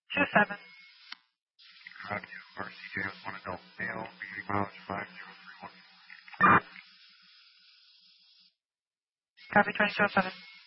27. Roger, RCJ 1 adult male, beginning mileage 5031. Copy 2207.